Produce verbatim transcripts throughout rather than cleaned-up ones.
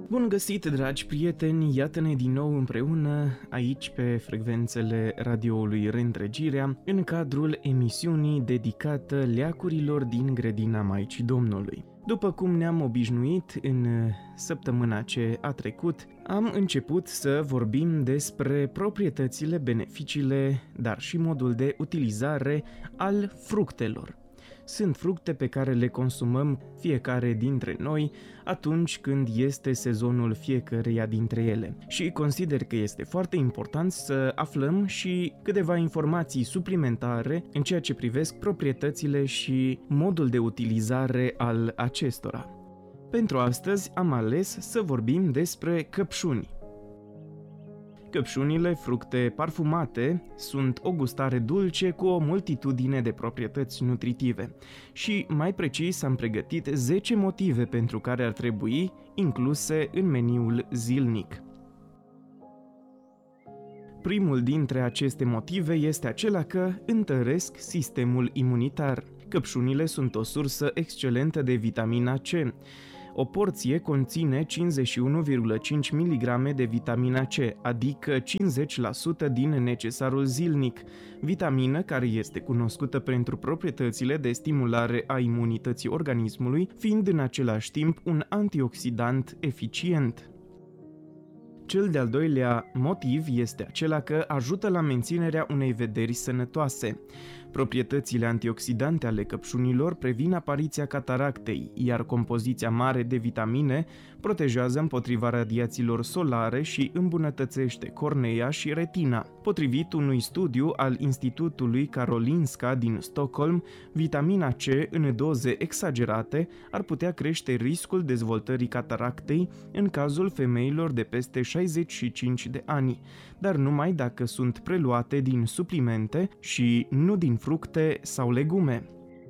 Bun găsit, dragi prieteni! Iată-ne din nou împreună aici pe frecvențele radioului Reîntregirea, în cadrul emisiunii dedicată leacurilor din grădina Maicii Domnului. După cum ne-am obișnuit în săptămâna ce a trecut, am început să vorbim despre proprietățile, beneficiile, dar și modul de utilizare al fructelor. Sunt fructe pe care le consumăm fiecare dintre noi atunci când este sezonul fiecăreia dintre ele. Și consider că este foarte important să aflăm și câteva informații suplimentare în ceea ce privesc proprietățile și modul de utilizare al acestora. Pentru astăzi am ales să vorbim despre căpșuni. Căpșunile, fructe parfumate, sunt o gustare dulce cu o multitudine de proprietăți nutritive. Și mai precis am pregătit zece motive pentru care ar trebui incluse în meniul zilnic. Primul dintre aceste motive este acela că întăresc sistemul imunitar. Căpșunile sunt o sursă excelentă de vitamina C. O porție conține cincizeci și unu virgulă cinci miligrame de vitamina C, adică cincizeci la sută din necesarul zilnic, vitamină care este cunoscută pentru proprietățile de stimulare a imunității organismului, fiind în același timp un antioxidant eficient. Cel de-al doilea motiv este acela că ajută la menținerea unei vederi sănătoase. Proprietățile antioxidante ale căpșunilor previn apariția cataractei, iar compoziția mare de vitamine protejează împotriva radiațiilor solare și îmbunătățește cornea și retina. Potrivit unui studiu al Institutului Karolinska din Stockholm, vitamina C în doze exagerate ar putea crește riscul dezvoltării cataractei în cazul femeilor de peste șaizeci și cinci de ani, dar numai dacă sunt preluate din suplimente și nu din fructe sau legume.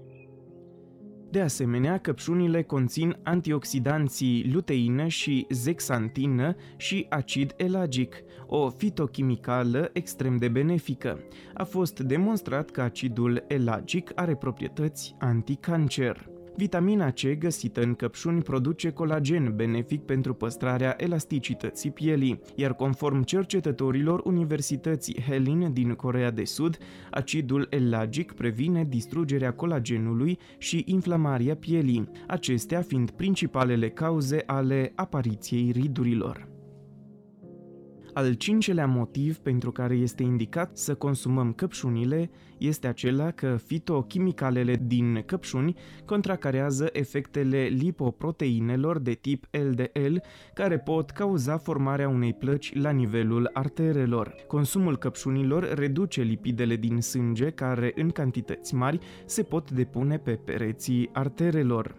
De asemenea, căpșunile conțin antioxidanții luteină și zexantină și acid elagic, o fitochimicală extrem de benefică. A fost demonstrat că acidul elagic are proprietăți anticancer. Vitamina C găsită în căpșuni produce colagen, benefic pentru păstrarea elasticității pielii, iar conform cercetătorilor Universității Helin din Coreea de Sud, acidul elagic previne distrugerea colagenului și inflamarea pielii, acestea fiind principalele cauze ale apariției ridurilor. Al cincelea motiv pentru care este indicat să consumăm căpșunile este acela că fitochimicalele din căpșuni contracarează efectele lipoproteinelor de tip L D L care pot cauza formarea unei plăci la nivelul arterelor. Consumul căpșunilor reduce lipidele din sânge care în cantități mari se pot depune pe pereții arterelor.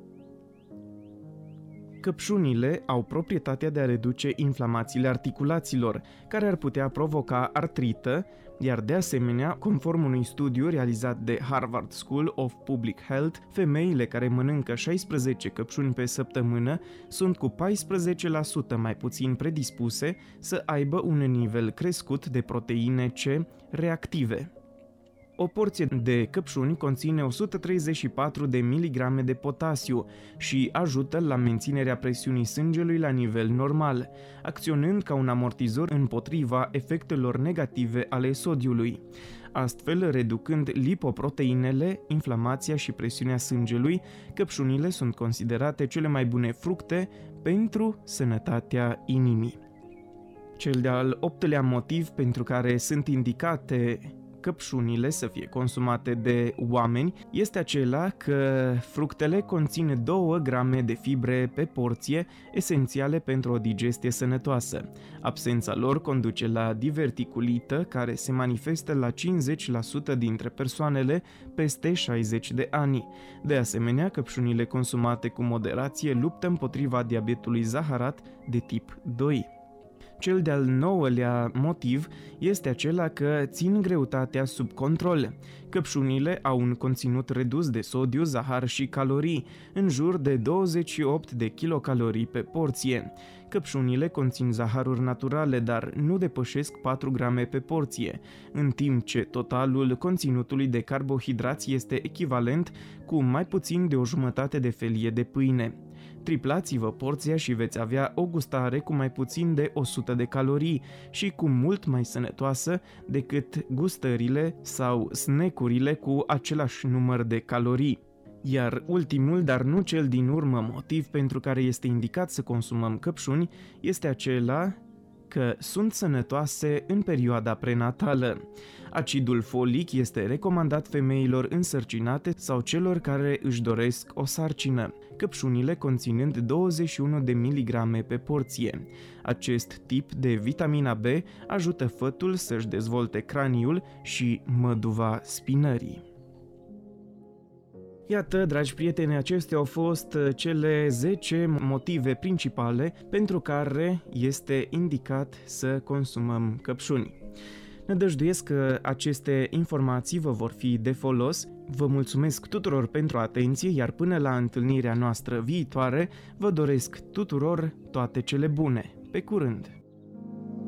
Căpșunile au proprietatea de a reduce inflamațiile articulațiilor, care ar putea provoca artrită, iar de asemenea, conform unui studiu realizat de Harvard School of Public Health, femeile care mănâncă șaisprezece căpșuni pe săptămână sunt cu paisprezece la sută mai puțin predispuse să aibă un nivel crescut de proteine C reactive. O porție de căpșuni conține o sută treizeci și patru de miligrame de potasiu și ajută la menținerea presiunii sângelui la nivel normal, acționând ca un amortizor împotriva efectelor negative ale sodiului, astfel reducând lipoproteinele, inflamația și presiunea sângelui. Căpșunile sunt considerate cele mai bune fructe pentru sănătatea inimii. Cel de-al optulea motiv pentru care sunt indicate căpșunile să fie consumate de oameni este acela că fructele conțin două grame de fibre pe porție, esențiale pentru o digestie sănătoasă. Absența lor conduce la diverticulită, care se manifestă la cincizeci la sută dintre persoanele peste șaizeci de ani. De asemenea, căpșunile consumate cu moderație luptă împotriva diabetului zaharat de tip doi. Cel de-al nouălea motiv este acela că țin greutatea sub control. Căpșunile au un conținut redus de sodiu, zahăr și calorii, în jur de douăzeci și opt de kilocalorii pe porție. Căpșunile conțin zahăruri naturale, dar nu depășesc patru grame pe porție, în timp ce totalul conținutului de carbohidrați este echivalent cu mai puțin de o jumătate de felie de pâine. Triplați-vă porția și veți avea o gustare cu mai puțin de o sută de calorii și cu mult mai sănătoasă decât gustările sau snackurile cu același număr de calorii. Iar ultimul, dar nu cel din urmă, motiv pentru care este indicat să consumăm căpșuni este acela că sunt sănătoase în perioada prenatală. Acidul folic este recomandat femeilor însărcinate sau celor care își doresc o sarcină, căpșunile conținând douăzeci și unu de miligrame pe porție. Acest tip de vitamina B ajută fătul să-și dezvolte craniul și măduva spinării. Iată, dragi prieteni, acestea au fost cele zece motive principale pentru care este indicat să consumăm căpșuni. Nădăjduiesc că aceste informații vă vor fi de folos. Vă mulțumesc tuturor pentru atenție, iar până la întâlnirea noastră viitoare, vă doresc tuturor toate cele bune. Pe curând!